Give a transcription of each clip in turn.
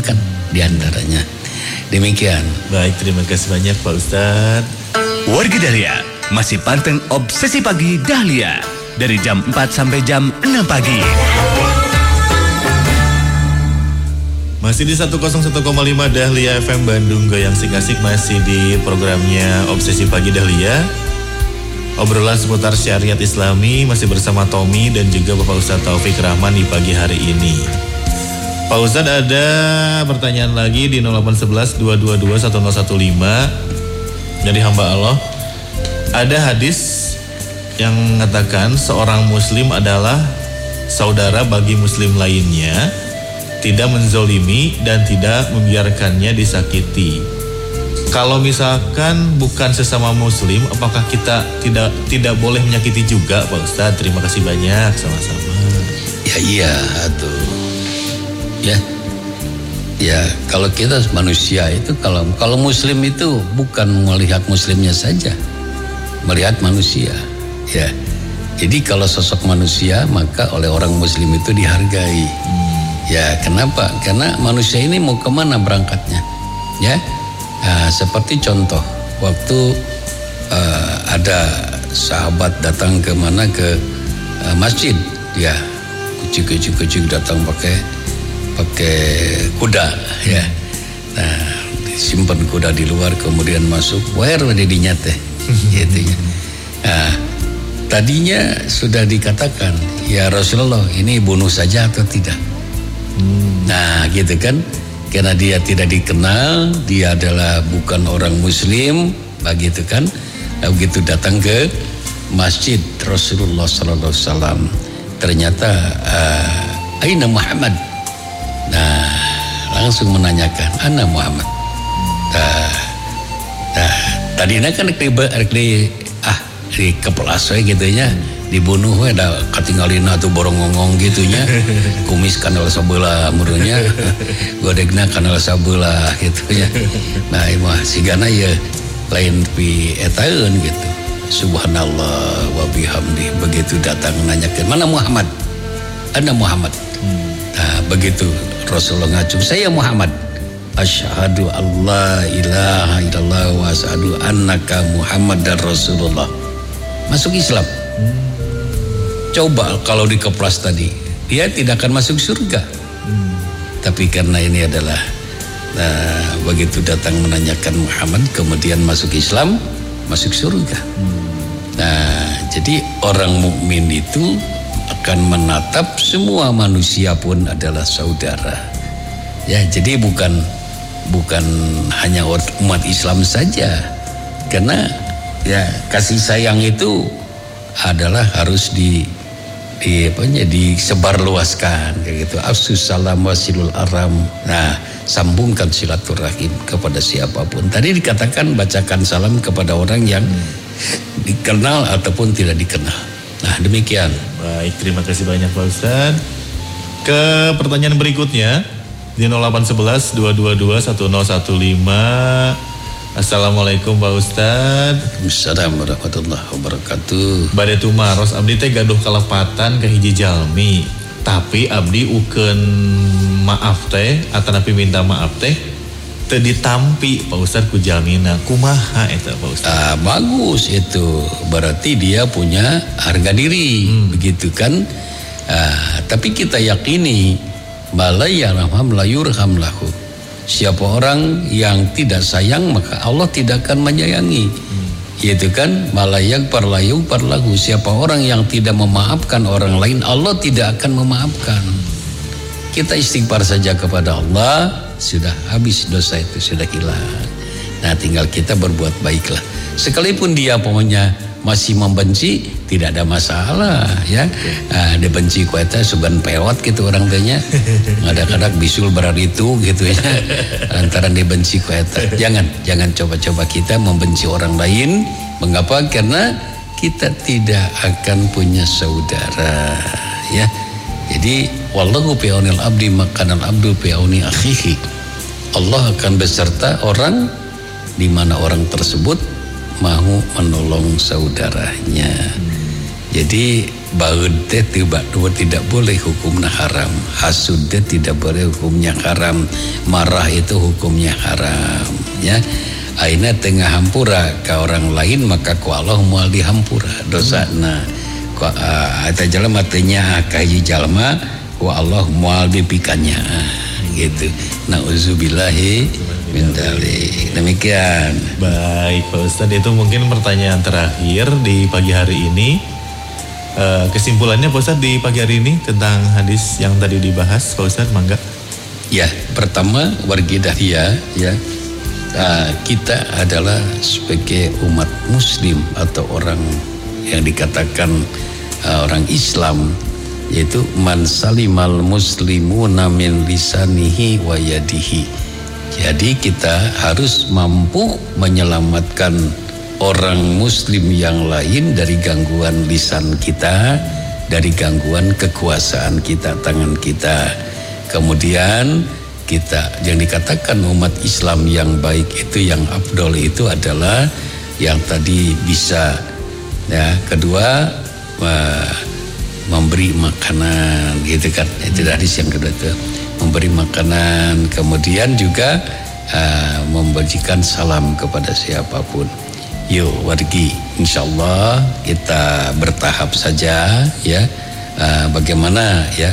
kan diantaranya. Demikian. Baik, terima kasih banyak Pak Ustadz. Warga Dahlia masih panteng Obsesi Pagi Dahlia dari jam 4 sampai jam 6 pagi. Masih di 101,5 Dahlia FM Bandung, goyang asik-asik, masih di programnya Obsesi Pagi Dahlia. Obrolan seputar syariat Islami masih bersama Tommy dan juga Bapak Ustadz Taufik Rahman di pagi hari ini. Pak Ustadz, ada pertanyaan lagi di 0811 222 1015 dari hamba Allah. Ada hadis yang mengatakan seorang muslim adalah saudara bagi muslim lainnya, tidak menzolimi dan tidak membiarkannya disakiti. Kalau misalkan bukan sesama muslim, apakah kita tidak boleh menyakiti juga Pak Ustadz? Terima kasih banyak, sama-sama. Ya iya tuh. Ya kalau kita manusia itu kalau muslim itu bukan melihat muslimnya saja, melihat manusia. Ya, jadi kalau sosok manusia maka oleh orang muslim itu dihargai. Ya, kenapa? Karena manusia ini mau kemana berangkatnya? Ya, seperti contoh waktu ada sahabat datang ke masjid, ya kucing datang pakai kuda, ya. Nah, simpan kuda di luar, kemudian masuk, didinya teh, gitu ya. Nah, tadinya sudah dikatakan, ya Rasulullah, ini bunuh saja atau tidak? Nah, gitu kan? Karena dia tidak dikenal, dia adalah bukan orang Muslim, begitu kan? Nah, begitu datang ke masjid Rasulullah Sallallahu Alaihi Wasallam, ternyata Aina Muhammad. Nah, langsung menanyakan, Ana Muhammad. Tadinya kan di kepelas gitu nya, dibunuh ada katinggalina tuh borong-ngongong gitunya, kumis kanal sabeula murunya, godegna kanal sabeula gitunya. Nah, imah sigana ya lain pi etaeun gitu. Subhanallah wa bihamdi, begitu datang menanyakan, mana Muhammad? Ana Muhammad. Nah, begitu Rasulullah ngacung, saya Muhammad. Asyhadu alla ilaha illallah wa asyhadu annaka Muhammadar Rasulullah. Masuk Islam. Coba kalau dikeplas tadi, dia tidak akan masuk surga. Tapi karena ini adalah begitu datang menanyakan Muhammad, kemudian masuk Islam, masuk surga. Nah, jadi orang mukmin itu akan menatap semua manusia pun adalah saudara. Ya, jadi bukan hanya umat Islam saja. Karena ya kasih sayang itu adalah harus disebarluaskan kayak gitu. Afsus salam wasilul aram. Nah, sambungkan silaturahim kepada siapapun. Tadi dikatakan bacakan salam kepada orang yang dikenal ataupun tidak dikenal. Nah, demikian. Baik, terima kasih banyak Pak Ustadz. Ke pertanyaan berikutnya di 0811 222 1015. Assalamualaikum Pak Ustadz. Assalamualaikum warahmatullahi wabarakatuh. Bade tumaros abdi teh gaduh kalepatan ke hiji jalmi, tapi abdi ukeun maaf teh atanapi minta maaf teh teu ditampi Pak Ustadz ku jalmina. Kumaha eta Pak Ustadz? Bagus itu. Berarti dia punya harga diri, begitu kan? Tapi kita yakini malayarham la yurham lahu. Siapa orang yang tidak sayang maka Allah tidak akan menyayangi. Itu kan? Malayak parlayung parlahu. Siapa orang yang tidak memaafkan orang lain, Allah tidak akan memaafkan. Kita istighfar saja kepada Allah, sudah habis dosa itu, sudah hilang. Nah, tinggal kita berbuat baiklah. Sekalipun dia pokoknya masih membenci, tidak ada masalah ya. Dia benci ku eta sugan pewat gitu orang tanya. Ngadak-ngadak bisul berari itu gitu ya. Lantaran dia benci ku eta. Jangan coba-coba kita membenci orang lain. Mengapa? Karena kita tidak akan punya saudara ya. Jadi wallahu fi aunil abdi makanal abdu fi auni akhihi. Allah akan beserta orang di mana orang tersebut mau menolong saudaranya. Jadi baud teh tidak boleh hukumnya haram, hasud teh tidak boleh hukumnya haram, marah itu hukumnya haram, ya. Aina tengah hampura ke orang lain maka ku Allah moal dihampura dosana. Ku eta jalma teh nya ka hiji jalma ku Allah moal dipikannya gitu. Nauzubillahi min dzalik. Demikian. Baik Pak Ustadz, itu mungkin pertanyaan terakhir di pagi hari ini. Kesimpulannya Pak Ustadz di pagi hari ini tentang hadis yang tadi dibahas Pak Ustadz, mangga. Ya, pertama wargi dahlia ya. Kita adalah sebagai umat muslim atau orang yang dikatakan orang Islam, yaitu man salimal muslimuna min lisanihi wa yadihi. Jadi kita harus mampu menyelamatkan orang muslim yang lain dari gangguan lisan kita, dari gangguan kekuasaan kita, tangan kita. Kemudian kita yang dikatakan umat Islam yang baik itu, yang afdol itu adalah yang tadi bisa, ya. Kedua memberi makanan gitu kan, itu hadis yang kedua itu memberi makanan. Kemudian juga memberikan salam kepada siapapun. Yuk wargi, insyaallah kita bertahap saja ya. Bagaimana ya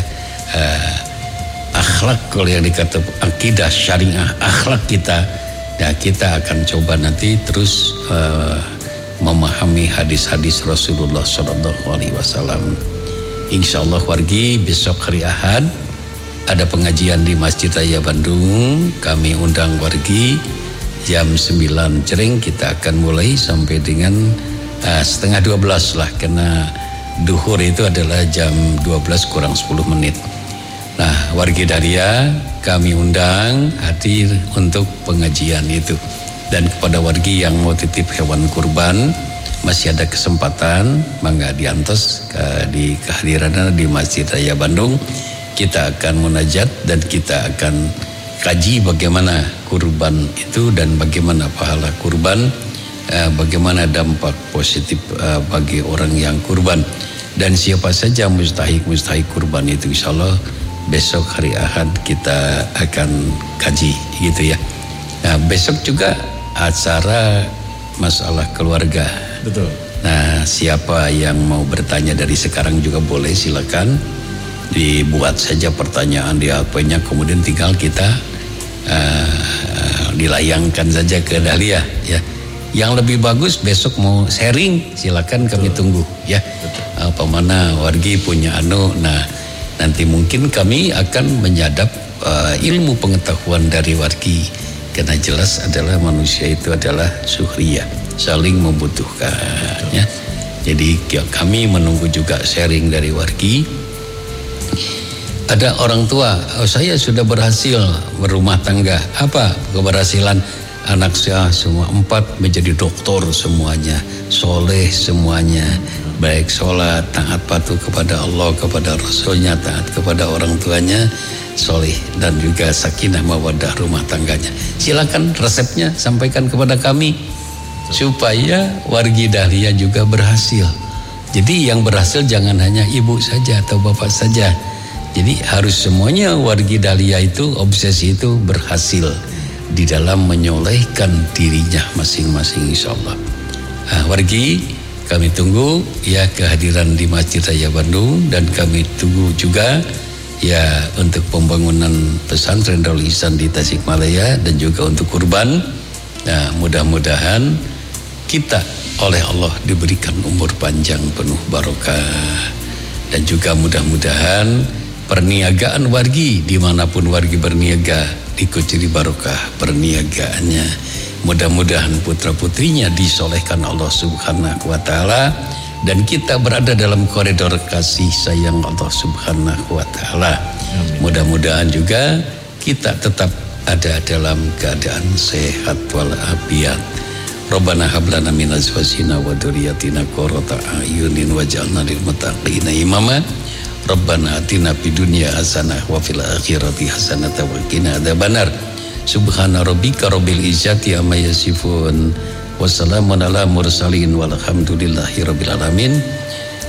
akhlak, kalau yang dikata akidah syariah, akhlak kita, ya kita akan coba nanti terus memahami hadis-hadis Rasulullah SAW. Insyaallah wargi, besok hari Ahad ada pengajian di Masjid Raya Bandung. Kami undang wargi jam 9 cereng, kita akan mulai sampai dengan setengah 12 lah, karena duhur itu adalah jam 12 kurang 10 menit. Nah wargi Daria kami undang hadir untuk pengajian itu. Dan kepada wargi yang mau titip hewan kurban, masih ada kesempatan, mangga diantos di kehadiran di Masjid Raya Bandung. Kita akan munajat dan kita akan kaji bagaimana kurban itu dan bagaimana pahala kurban, bagaimana dampak positif bagi orang yang kurban, dan siapa saja mustahik kurban itu. Insyaallah besok hari Ahad kita akan kaji gitu ya. Nah, besok juga acara masalah keluarga. Betul. Nah, siapa yang mau bertanya dari sekarang juga boleh, silakan dibuat saja pertanyaan di HP-nya, kemudian tinggal kita dilayangkan saja ke Dahlia ya. Yang lebih bagus besok mau sharing, silakan kami tunggu ya. Apa mana wargi punya nah nanti mungkin kami akan menyadap ilmu pengetahuan dari wargi, karena jelas adalah manusia itu adalah suhriyah, saling membutuhkan ya. Jadi kami menunggu juga sharing dari wargi. Ada orang tua, saya sudah berhasil berumah tangga. Apa keberhasilan? Anak saya semua 4 menjadi doktor semuanya, soleh semuanya, baik sholat, taat patuh kepada Allah, kepada Rasulnya, taat kepada orang tuanya, soleh, dan juga sakinah mawaddah rumah tangganya. Silakan resepnya sampaikan kepada kami supaya wargi Dahlia juga berhasil. Jadi yang berhasil jangan hanya ibu saja atau bapak saja. Jadi harus semuanya wargi Dahlia itu, obsesi itu berhasil di dalam menyolehkan dirinya masing-masing insyaallah. Wargi kami tunggu ya kehadiran di Masjid Raya Bandung, dan kami tunggu juga ya untuk pembangunan pesantren Darul Ihsan di Tasikmalaya dan juga untuk kurban. Nah, mudah-mudahan kita oleh Allah diberikan umur panjang penuh barokah, dan juga mudah-mudahan perniagaan wargi dimanapun wargi berniaga dikuciri barokah perniagaannya. Mudah-mudahan putra-putrinya disolehkan Allah Subhanahu wa Ta'ala, dan kita berada dalam koridor kasih sayang Allah Subhanahu wa Ta'ala. Mudah-mudahan juga kita tetap ada dalam keadaan sehat walafiat. Rabbana hab lana min azwajina wa dzurriyyatina qurrata a'yunin waj'alna lil muttaqina imama. Rabbana atina fid dunya hasanah wa fil akhirati hasanah wa qina adzabannar. Subhana rabbika rabbil izzati amma yasifun wa salamun ala mursalin walhamdulillahi rabbil alamin.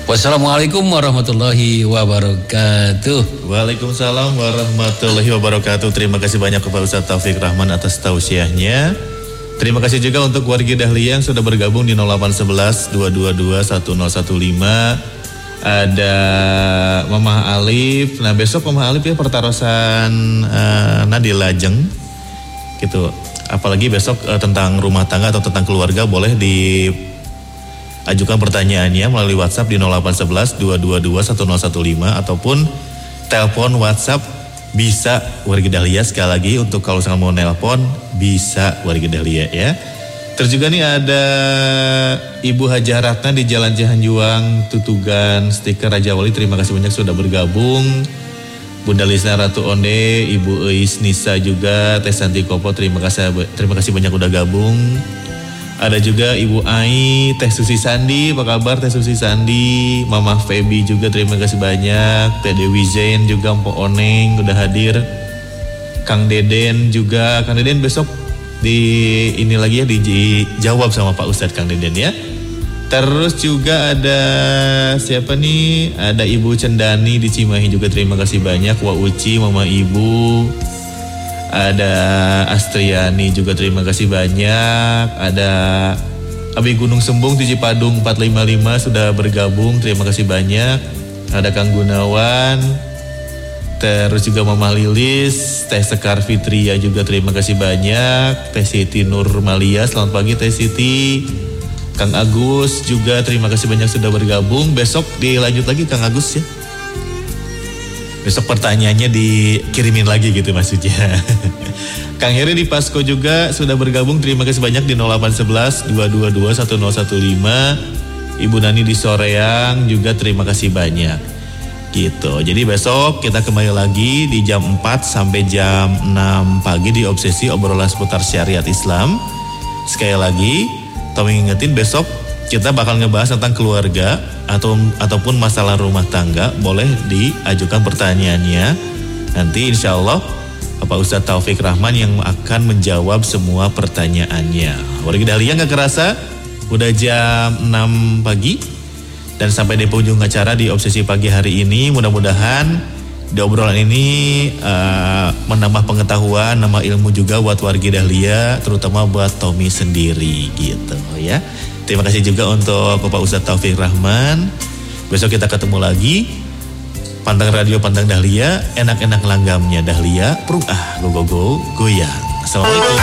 Wassalamualaikum warahmatullahi wabarakatuh. Waalaikumsalam warahmatullahi wabarakatuh. Terima kasih banyak kepada Ustaz Taufik Rahman atas tausiahnya. Terima kasih juga untuk wargi Dahlia yang sudah bergabung di 0811 222 1015. Ada Mama Alif. Nah besok Mama Alif ya pertarusan di Lajeng gitu. Apalagi besok tentang rumah tangga atau tentang keluarga boleh diajukan pertanyaannya melalui WhatsApp di 0811 222 1015 ataupun telepon WhatsApp bisa wargi Dahlia. Sekali lagi untuk kalau misalkan mau nelpon bisa wargi Dahlia ya. Terus juga nih ada Ibu Hajah Ratna di Jalan Cihanjuang, Tutugan, stiker Raja Wali. Terima kasih banyak sudah bergabung. Bunda Lisna Ratu Onde, Ibu Eis Nisa juga, Teh Santi Kopo, terima kasih banyak udah gabung. Ada juga Ibu Ai, Teh Susi Sandi, apa kabar Teh Susi Sandi? Mama Feby juga terima kasih banyak. Teh Dewi Zain juga, Mpok Oneng udah hadir. Kang Deden juga, Kang Deden besok ini lagi ya dijawab sama Pak Ustadz Kang Deden ya. Terus juga ada siapa nih? Ada Ibu Cendani di Cimahi juga terima kasih banyak. Wa Uci, Mama Ibu. Ada Astriani juga terima kasih banyak. Ada Abi Gunung Sembung di Cipadung 455 sudah bergabung, terima kasih banyak. Ada Kang Gunawan. Terus juga Mama Lilis, Teh Sekar Fitria juga terima kasih banyak. Teh Siti Nurmalia, selamat pagi Teh Siti. Kang Agus juga terima kasih banyak sudah bergabung. Besok dilanjut lagi Kang Agus ya. Besok pertanyaannya dikirimin lagi gitu maksudnya. Kang Heri di Pasko juga sudah bergabung, terima kasih banyak di 0811 222 1015. Ibu Nani di Soreang juga terima kasih banyak. Gitu. Jadi besok kita kembali lagi di jam 4 sampai jam 6 pagi di Obsesi, obrolan seputar syariat Islam. Sekali lagi, Tommy ngingetin besok kita bakal ngebahas tentang keluarga ataupun masalah rumah tangga. Boleh diajukan pertanyaannya. Nanti insya Allah Bapak Ustadz Taufik Rahman yang akan menjawab semua pertanyaannya. Wargi Dahlia gak kerasa udah jam 6 pagi. Dan sampai di penghujung acara di Obsesi Pagi hari ini, mudah-mudahan di obrolan ini menambah pengetahuan, nambah ilmu juga buat wargi Dahlia, terutama buat Tommy sendiri gitu ya. Terima kasih juga untuk Bapak Ustadz Taufik Rahman. Besok kita ketemu lagi. Pantang Radio, Pantang Dahlia, enak-enak langgamnya Dahlia, go goyang. Assalamualaikum.